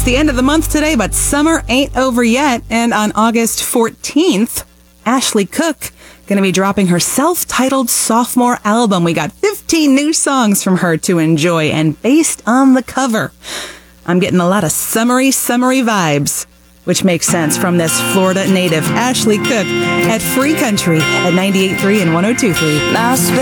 It's the end of the month today, but summer ain't over yet. And on August 14th, Ashley Cook going to be dropping her self-titled sophomore album. We got 15 new songs from her to enjoy, and based on the cover, I'm getting a lot of summery vibes, which makes sense from this Florida native, Ashley Cook, at Free Country at 98.3 and 102.3.